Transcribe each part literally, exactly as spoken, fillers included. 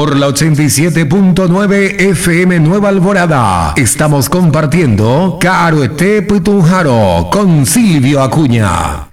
Por la ochenta y siete punto nueve F M Nueva Alborada, estamos compartiendo Caroete Putunjaro con Silvio Acuña.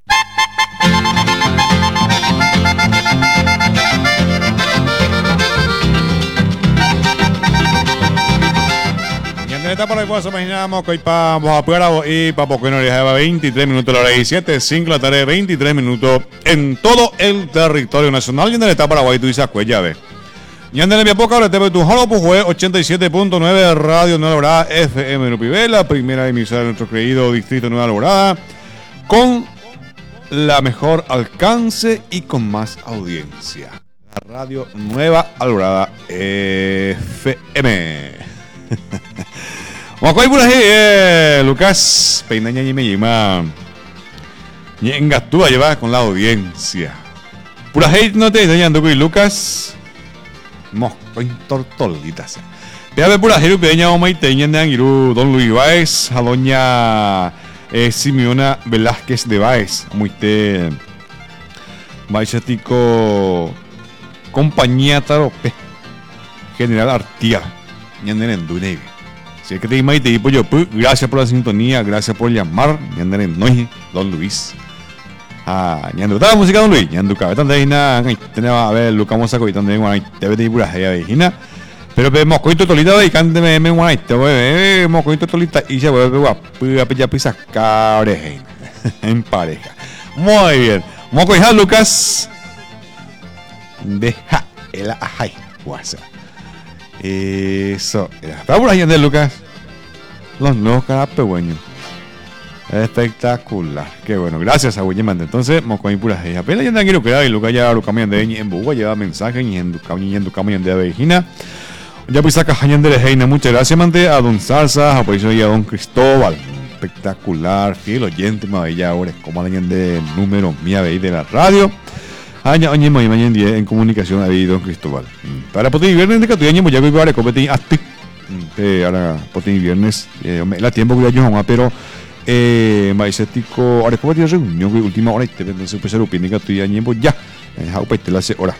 Para el imaginamos que hoy vamos a poder y para porque no le lleva veintitrés minutos la hora diecisiete, cinco de la tarde, veintitrés minutos en todo el territorio nacional y en el estado Paraguay, tú dices cuella ve. Y en el mi poca hora te ve tu jalo pues fue ochenta y siete punto nueve Radio Nueva Alborada F M Nupivé, la primera emisora de nuestro querido distrito Nueva Alborada, con la mejor alcance y con más audiencia. La Radio Nueva Alborada F M. Vamos a ir por ahí, eh, Lucas. Peinaña y me llama. Y engatúa lleva con la audiencia. Por ahí no te enseñando que Lucas. Mosco en tortolitas. Ve a ver por ahí, peña o maiteña de Angiru, Don Luis Baez, a doña eh, Simeona Velázquez de Baez. Muy te. Baezatico. Compañía Tarope. General Artial. Ñandere en Duneve. Si es que te imagino te digo yo, gracias por la sintonía, gracias por llamar, ñandere en Noy, Don Luis. Ah, ñandu, ¿está la música Don Luis? Ñandu, cabezón de Hina, tenemos a ver, Lucas Mosaco y también, bueno, te ves de pura jaya de Hina. Pero vemos coito tolita y cánteme, me guay, te voy a ver, vemos coito tolita y se vuelve guapo, a pillar pisa cabreja en pareja. Muy bien, vamos a coger Lucas. Deja el ajay, WhatsApp. Eso, está por ahí de Lucas. Los nuevos carapegüeños. Espectacular. Qué bueno, gracias a William. Entonces, Mocoy pura hija. Apenas ya quiero quedar y Lucas ya Lucas de en Buga lleva mensaje y en Ducam y en Ducam y en de Avejina. Ya pues saca Jañan de Reina. Muchas gracias, mante, a Don Salsa, a Poiso y a Don Cristóbal. Espectacular, fiel oyente, maravilla ahora, como alguien de número mía de la radio. Año año muy mañana día en comunicación ahí Don Cristóbal. Para poder viernes de que tu año ya voy a competir hasta ahora poder viernes la tiempo que yo no pero eh maicetico ahora competir reunión última hora te venden su pesero opinión que tu año ya ha upete la hora.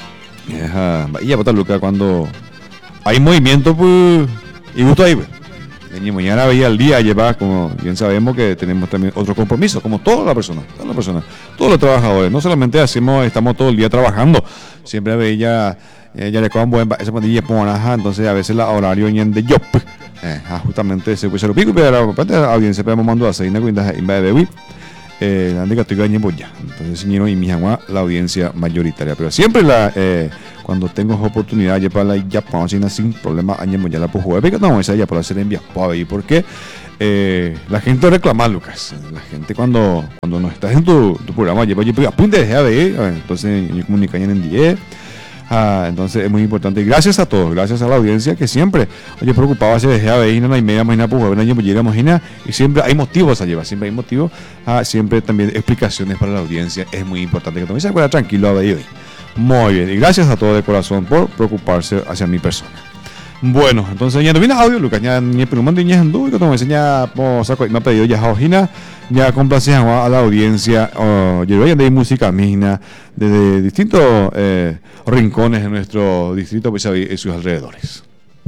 Ajá, y ya botar Lucas cuando hay movimiento pues y gusto ahí pues. Y mañana veía el día lleva, como bien sabemos que tenemos también otro compromiso, como toda la persona, toda la persona, todos los trabajadores. No solamente hacemos, estamos todo el día trabajando, siempre veía, eh, ya le cojan buen, esa pandilla ponja, entonces a veces la horario en de job, eh, justamente ese pues se lo pico, pero la audiencia podemos mandar a Seina cuenta en vez de Bewi, eh, la que estoy ganando ya, entonces señor y mi jamás la audiencia mayoritaria, pero siempre la eh, cuando tengo oportunidad ya para la ya para sin problema añemos ya la puedo jugar pero no esa ya para hacer envías para ahí porque eh, la gente reclama Lucas la gente cuando cuando no estás en tu, tu programa lleva yo apunte de ver entonces yo comunican en diez ah, entonces es muy importante y gracias a todos gracias a la audiencia que siempre oye preocupaba se dejaba de ir no hay media mañana pues bueno año llega imagina y siempre hay motivos a llevar siempre hay motivos ah, siempre también explicaciones para la audiencia es muy importante que también se acuerda tranquilo a ver hoy. Muy bien, y gracias a todo de corazón por preocuparse hacia mi persona. Bueno, entonces ya no viene audio, Lucas, ya ni el primer niño andú, y cuando me enseña, me ha pedido ya Jojina, ya complace a la audiencia, oh, yo voy a de música misma, desde distintos eh, rincones de nuestro distrito pues, y sus alrededores.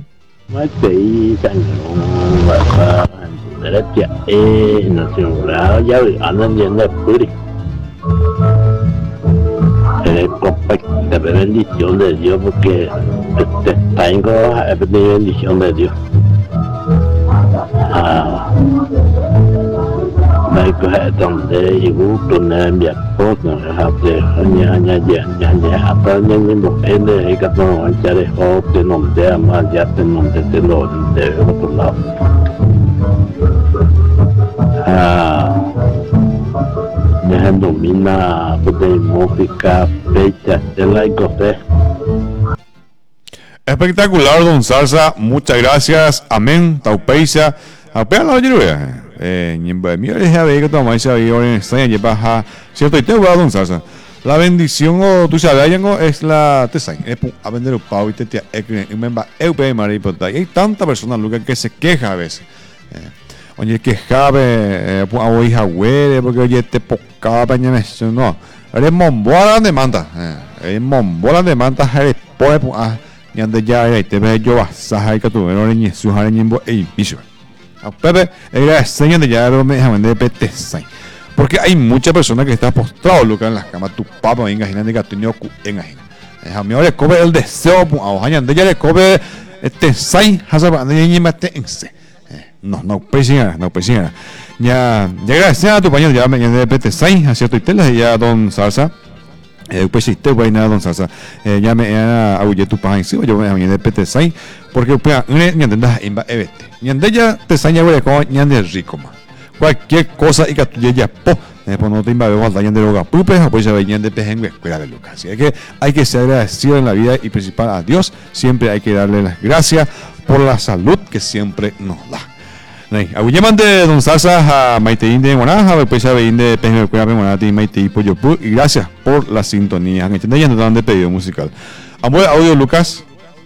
Eh, de bendición de Dios porque este, tengo de bendición de Dios. Ah, me coge donde yo con mi esposa, hace años, años, años, hasta años mismo, él es que no ya dejó que no sea más, ya se no se lo de otro lado. Ah, me domina de música fecha de la cosé. Espectacular, Don Salsa, muchas gracias, amén, taupeisa, apenas la lluvia, eh, mira, deja de que tomáis ahí ahora en España, lleva, cierto, y te voy a Don Salsa, la bendición o tú sabes, es la, te saben, es a vender un pavo y te te, es memba, eu pe maripota, y hay tanta persona, Lucas, que se queja a veces, oye, que cabe, a hoy jagüere, porque oye, te pocaba paña, no, eres mombola de manta, eres mombola de manta, eres poe, Yande ya era te ve yo saha y que tu no ni su har ni bo e piso. A Pepe era señal de ya me dejaban de pete sai. Porque hay muchas personas que están postrados Lucas en las camas tu papá venga jinande que tenía ku engajina. Es a mí ahora cobe el deseo a ojañan de ya le cobe este sai hasaba de ni mate en se. No, no, presidenta, no, presidenta. Ya, ya gracias a tu pañal, ya me de pete sai hacia tu tela ya don Salsa. Eh, pues si te voy a don Salsa, eh, ya me a agulle tu pañal, sí, yo me de pete sai, porque pues ne ni entendas en va evete. Ni ande ya te saña güey con ni ande rico más. Cualquier cosa y que tú ya po, después no te invade a dañar de loga pupe, pues ya venían de pejengue escuela de Lucas. Así que hay que ser agradecido en la vida y principal a Dios, siempre hay que darle las gracias por la salud que siempre nos da. Aguilleman de don Salsa a Maiteín de Monaja, después a Beín de Pejengue escuela de Monaja y Maiteí Pollo Pu, y gracias por la sintonía. ¿Entiendes? Ya nos dan de pedido musical. Amor audio Lucas.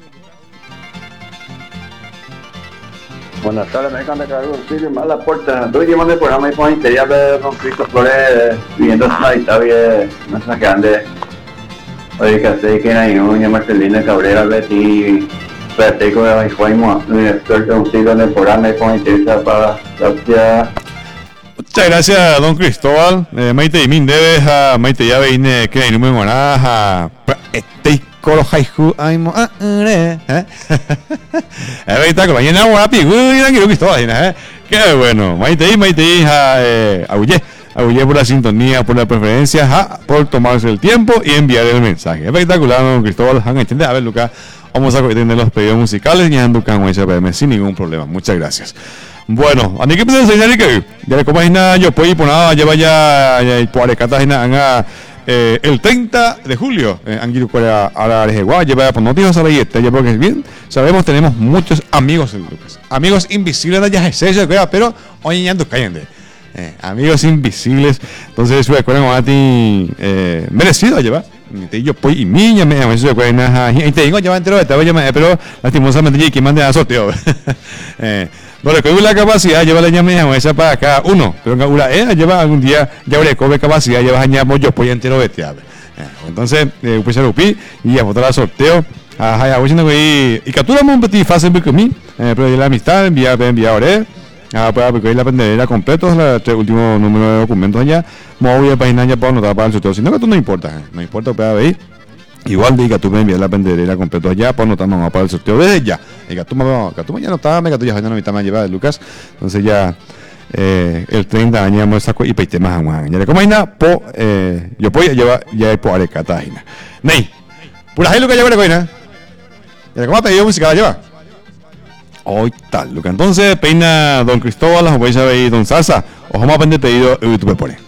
Buenas tardes, me encanta que algo sí, más la puerta. Estoy llamando el programa y por interior de Don Cristo Flores, viviendo esta historia, no sé qué ande. Oye, que sé que hay una Marcelina Cabrera, Betty, Platico de Juanmo, un experto, un siglo en el programa y por interior para la. Muchas gracias, don Cristóbal. Eh, Maite y Min debes a Maite ya veine que hay número monaja. Este coro haiku aimo ah eh. Es verdad que mañana voy a pi, uy, no quiero Cristóbal, eh. Qué bueno. Maite y Maite hija eh Agulle, Agulle por la sintonía, por la preferencia, ja, por tomarse el tiempo y enviar el mensaje. Espectacular, don Cristóbal. Han entender, a ver, Lucas, vamos a tener los pedidos musicales y en Ducan H P M sin ningún problema. Muchas gracias. Bueno, a mí que me enseñar que ya le comas nada, yo puedo ir por nada, lleva ya ya por Arecata eh, el treinta de julio, eh, Anguilo a la Arejegua, lleva por noticias a la yete, ya porque es bien, sabemos, tenemos muchos amigos en Lucas, amigos invisibles de allá, pero hoy ya ando cayendo, eh, amigos invisibles, entonces su escuela a ti eh, merecido llevar. Yo pues y niña me llama eso de cuena y te digo ya entero de pero lastimosamente ya que mande a sorteo eh no le coge la capacidad lleva la llame esa para acá uno pero que una eh lleva algún día ya le coge capacidad lleva añamos yo pues entero de eh, entonces eh, pues se lo pi y a votar al sorteo ajá ya voy diciendo y y capturamos un petit fácil porque mí pero la amistad envía envía ahora ah, para porque la pendencia completos los tres últimos números de documentos allá voy a página ya para anotar para el sorteo si no que tú no importa eh. No importa para ver igual diga tú me envías la pendencia completo allá para anotar vamos para el sorteo desde ya y que tú me que tú ya no estaba mega tú ya no me estaba llevar Lucas entonces ya eh, el treinta años me saco y peite más a ya le como nada po eh, yo puedo llevar ya por Arecata nei pura gente lo que lleva la coina ya le como pedido música lleva. Hoy tal, lo que entonces peina don Cristóbal, las voy a ver don Salsa, o vamos a aprender pedido y tú me pones.